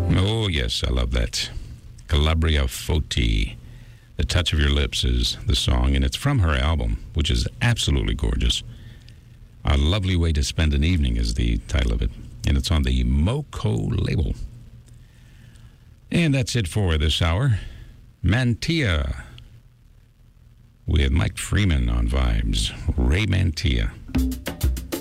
Oh, yes, I love that. Calabria Foti. The Touch of Your Lips is the song, and it's from her album, which is absolutely gorgeous. A Lovely Way to Spend an Evening is the title of it, and it's on the Moco label. And that's it for this hour. Mantia with Mike Freeman on Vibes. Ray Mantia.